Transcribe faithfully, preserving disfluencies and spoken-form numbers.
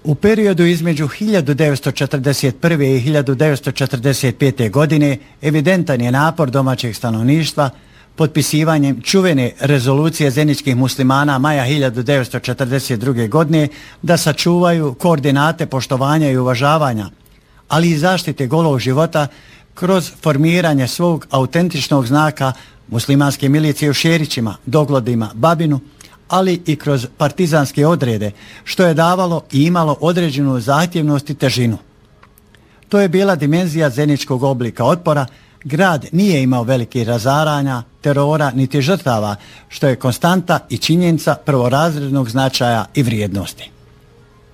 U periodu između hiljadu devetsto četrdeset prve. i hiljadu devetsto četrdeset pete. godine evidentan je napor domaćeg stanovništva potpisivanjem čuvene rezolucije zeničkih muslimana maja hiljadu devetsto četrdeset druge. godine da sačuvaju koordinate poštovanja i uvažavanja, ali i zaštite golog života kroz formiranje svog autentičnog znaka muslimanske milicije u Šerićima, Doglodima, Babinu, ali i kroz partizanske odrede, što je davalo i imalo određenu zahtjevnost i težinu. To je bila dimenzija zeničkog oblika otpora. Grad nije imao velikih razaranja, terora niti žrtava, što je konstanta i činjenica prvorazrednog značaja i vrijednosti.